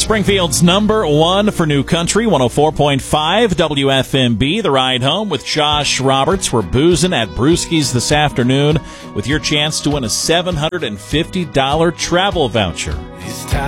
Springfield's number one for New Country, 104.5 WFMB. The Ride Home with Josh Roberts. We're boozing at Brewski's this afternoon with your chance to win a $750 travel voucher.